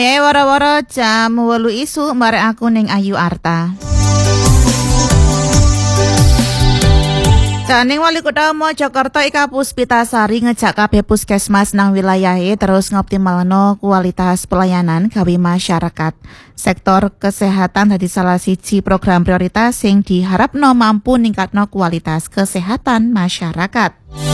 Wara-wara jam 8 isuk marek aku ning Ayu Arta. Janing Wali Kota Mojokerto Ika Puspitasari ngejak kabeh puskesmas nang wilayahe terus ngoptimalno kualitas pelayanan gawe masyarakat. Sektor kesehatan dadi salah siji program prioritas sing diharapno mampu ningkatno kualitas kesehatan masyarakat.